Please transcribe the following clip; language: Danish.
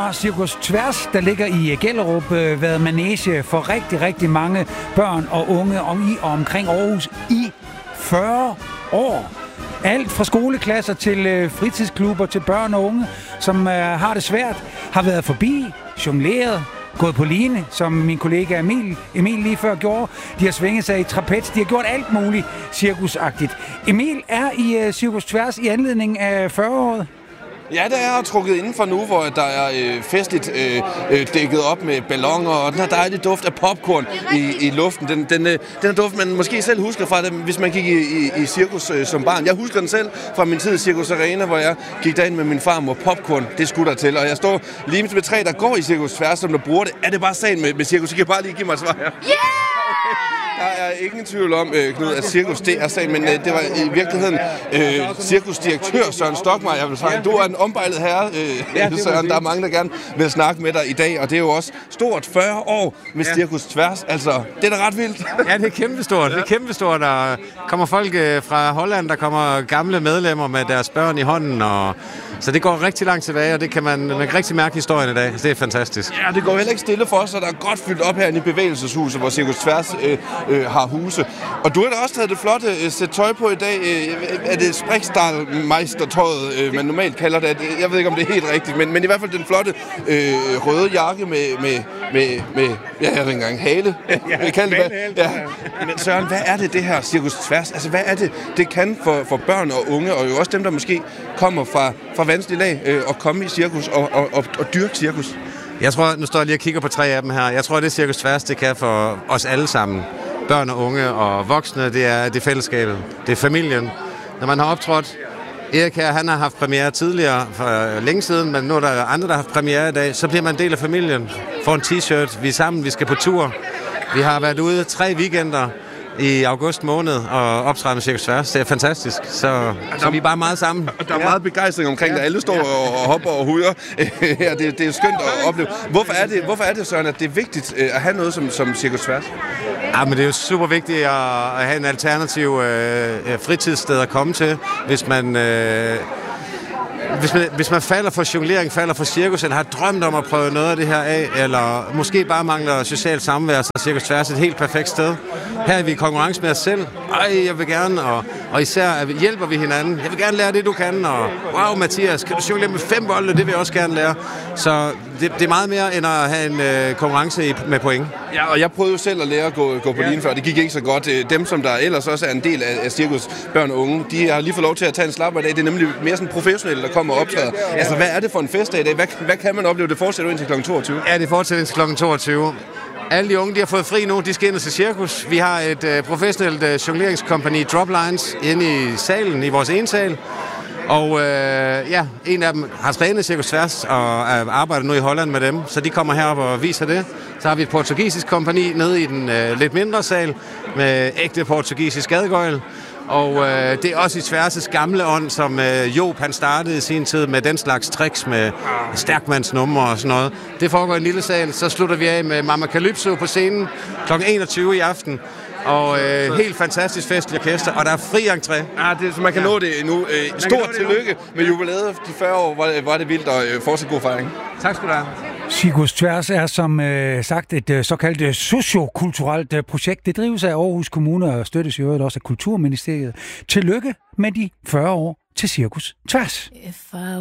har Cirkus Tværs, der ligger i Gellerup, været manege for rigtig, rigtig mange børn og unge i og omkring Aarhus i 40 år. Alt fra skoleklasser til fritidsklubber til børn og unge, som har det svært, har været forbi, jongleret, gået på line, som min kollega Emil lige før gjorde. De har svinget sig i trapez. De har gjort alt muligt cirkusagtigt. Emil er i Cirkus Tværs i anledning af 40-året. Ja, der er trukket indenfor nu, hvor der er festligt dækket op med balloner, og den her dejlige duft af popcorn i luften. Den er duft, man måske selv husker fra det, hvis man gik i cirkus som barn. Jeg husker den selv fra min tid i Cirkus Arena, hvor jeg gik derind med min farmor. Popcorn, det skulle der til. Og jeg står lige med tre, der går i Cirkus Tværs, som der bruger det. Er det bare sagen med cirkus? I kan bare lige give mig et svar her. Der er ingen tvivl om, Knud, at cirkus det er sagen, men det var i virkeligheden cirkusdirektør Søren Stokmeier, jeg vil sige. Du er en ombejlet herre, Søren. Der er mange, der gerne vil snakke med dig i dag, og det er jo også stort 40 år med Cirkus Tværs. Altså, det er da ret vildt. Ja, det er kæmpestort. Det er kæmpestort. Der kommer folk fra Holland, der kommer gamle medlemmer med deres børn i hånden, og så det går rigtig langt tilbage, og det kan man kan rigtig mærke historien i dag. Så det er fantastisk. Ja, det går heller ikke stille for os, så der er godt fyldt op herinde i bevægelseshuset, hvor Cirkus Tværs har huse. Og du har da også taget det flotte sæt tøj på i dag. Er det Spreksdal-meistertøjet, man normalt kalder det? Jeg ved ikke, om det er helt rigtigt, men i hvert fald den flotte røde jakke med jeg har ikke engang hale. Ja. Men Søren, hvad er det her Cirkus Tværs? Altså, hvad er det kan for børn og unge, og jo også dem, der måske kommer fra vanskelige lag, at komme i cirkus og dyrke cirkus? Jeg tror, nu står jeg lige og kigger på 3 af dem her. Jeg tror, det Cirkus Tværs, det kan for os alle sammen. Børn og unge og voksne, det er fællesskabet. Det er familien. Når man har optrådt, Erik her, han har haft premiere tidligere for længe siden, men nu er der andre, der har haft premiere i dag, så bliver man en del af familien. Får en t-shirt, vi er sammen, vi skal på tur. Vi har været ude 3 weekender i august måned og optræde med Cirkus Tværs. Det er fantastisk, så vi er bare meget sammen. Der er meget begejstring omkring det. Alle står og hopper og hujer. Det er skønt at opleve. Hvorfor er det, Søren, at det er vigtigt at have noget som Cirkus Tværs? Ja, men det er jo super vigtigt at have en alternativ fritidssted at komme til, hvis man falder for jonglering, falder for cirkus, eller har drømt om at prøve noget af det her af, eller måske bare mangler socialt samvær, så er Cirkus Tværs et helt perfekt sted. Her er vi i konkurrence med os selv. Jeg vil gerne, og især hjælper vi hinanden. Jeg vil gerne lære det, du kan, og wow, Mathias, kan du jonglere med 5 bolde? Det vil jeg også gerne lære. Så det er meget mere end at have en konkurrence med point. Ja, og jeg prøvede jo selv at lære at gå på line før. Det gik ikke så godt. Dem, som der ellers også er en del af cirkus børn og unge, de har lige fået lov til at tage en slapper i dag. Det er nemlig mere sådan professionelle, der kommer og optræder. Altså, hvad er det for en festdag i dag? Hvad kan man opleve? Det fortsætter indtil kl. 22? Ja, det fortsætter indtil kl. 22. Alle de unge, de har fået fri nu, de skal ind til cirkus. Vi har et professionelt jongleringskompagni, Droplines, inde i salen, i vores ensal. Og en af dem har trænet Cirkus Tværs og arbejder nu i Holland med dem, så de kommer herop og viser det. Så har vi et portugisisk kompagni nede i den lidt mindre sal med ægte portugisisk gadegøjl. Og det er også i Tværs' gamle ånd, som Job han startede i sin tid med den slags tricks med stærkmandsnumre og sådan noget. Det foregår i en lille sal, så slutter vi af med Mama Calypso på scenen kl. 21 i aften. Og helt fantastisk festlig orkester, og der er fri entré. Ja, så man kan nå det nu. Stort tillykke med jubilæet. De 40 år var det vildt, og fortsat god fejring. Tak skal du have. Cirkus Tværs er som sagt et såkaldt sociokulturelt projekt. Det drives af Aarhus Kommune og støttes i øvrigt også af Kulturministeriet. Tillykke med de 40 år til Cirkus Tværs.